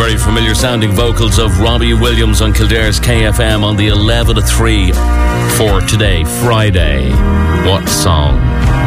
very familiar sounding vocals of Robbie Williams on Kildare's KFM on the 11 to 3 for today, Friday. What song?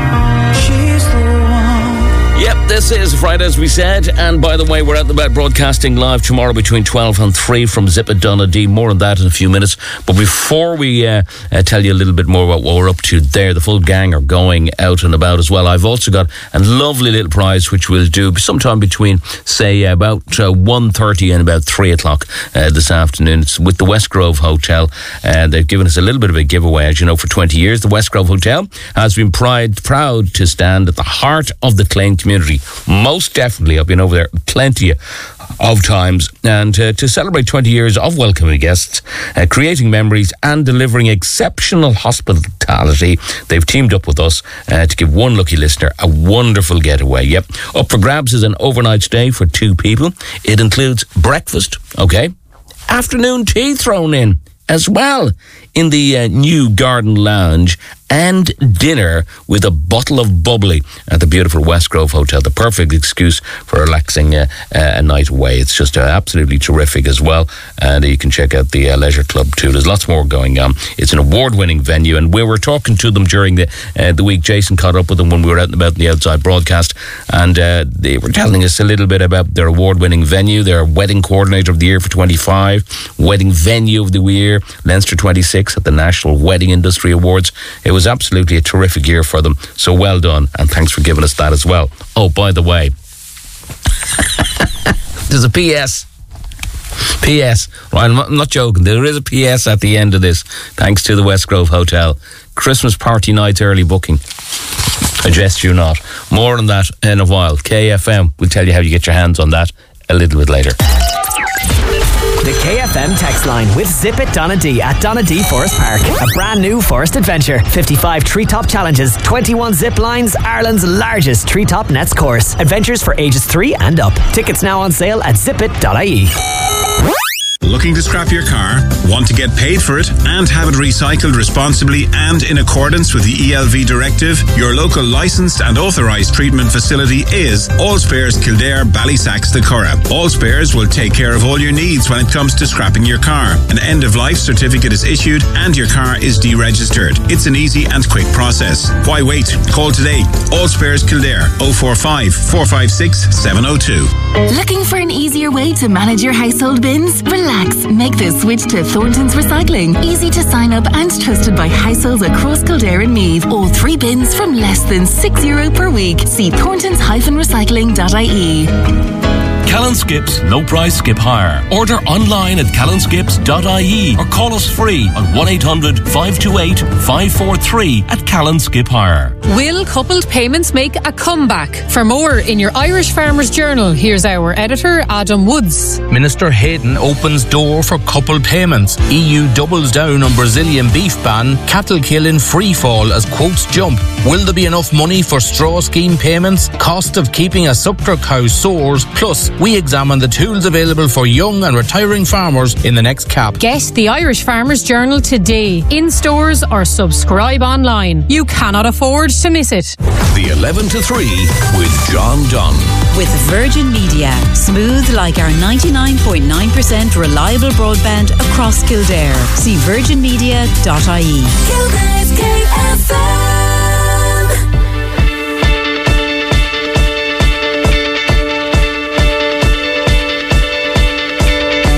Yep, this is Friday, as we said. And by the way, we're at the broadcasting live tomorrow between 12 and 3 from Zip at Donaghadee. More on that in a few minutes. But before we tell you a little bit more about what we're up to there, the full gang are going out and about as well. I've also got a lovely little prize which we'll do sometime between, say, about 1:30 and about 3 o'clock this afternoon. It's with the West Grove Hotel. They've given us a little bit of a giveaway. As you know, for 20 years, the West Grove Hotel has been proud to stand at the heart of the Clane community. Most definitely, I've been over there plenty of times, and to celebrate 20 years of welcoming guests, creating memories and delivering exceptional hospitality, they've teamed up with us to give one lucky listener a wonderful getaway. Yep, up for grabs is an overnight stay for 2 people. It includes breakfast, okay, afternoon tea thrown in as well in the new Garden Lounge, and dinner with a bottle of bubbly at the beautiful West Grove Hotel. The perfect excuse for relaxing a night away. It's just absolutely terrific as well. And you can check out the Leisure Club too. There's lots more going on. It's an award-winning venue, and we were talking to them during the week. Jason caught up with them when we were out and about in the outside broadcast, and they were telling us a little bit about their award-winning venue. Their wedding coordinator of the year for 25, wedding venue of the year, Leinster 26 at the National Wedding Industry Awards. It was absolutely a terrific year for them, so well done, and thanks for giving us that as well. Oh, by the way, there's a PS. Right, I'm not joking, there is a PS at the end of this, thanks to the West Grove Hotel. Christmas party nights early booking. I jest you not. More on that in a while. KFM, we'll tell you how you get your hands on that a little bit later. The KFM text line with Zip at Donaghadee at Donaghadee Forest Park. A brand new forest adventure. 55 treetop challenges, 21 zip lines, Ireland's largest treetop nets course. Adventures for ages 3 and up. Tickets now on sale at zipit.ie. Looking to scrap your car? Want to get paid for it and have it recycled responsibly and in accordance with the ELV directive? Your local licensed and authorised treatment facility is All Spares Kildare, Ballysacks, the Curragh. All Spares will take care of all your needs when it comes to scrapping your car. An end-of-life certificate is issued and your car is deregistered. It's an easy and quick process. Why wait? Call today. All Spares Kildare 045 456 702. Looking for an easier way to manage your household bins? Relax. Make the switch to Thornton's Recycling. Easy to sign up and trusted by households across Kildare and Meath. All 3 bins from less than €6 per week. See thorntons-recycling.ie. Callan Skips, no price skip hire. Order online at callanskips.ie or call us free on 1-800-528-543 at Callan Skip Hire. Will coupled payments make a comeback? For more in your Irish Farmers Journal, here's our editor, Adam Woods. Minister Hayden opens door for coupled payments. EU doubles down on Brazilian beef ban. Cattle kill in free fall as quotes jump. Will there be enough money for straw scheme payments? Cost of keeping a suckler cow soars. Plus, we examine the tools available for young and retiring farmers in the next CAP. Get the Irish Farmers Journal today, in stores or subscribe online. You cannot afford to miss it. The 11 to 3 with John Dunn. With Virgin Media, smooth like our 99.9% reliable broadband across Kildare. See virginmedia.ie. Kildare's KFM.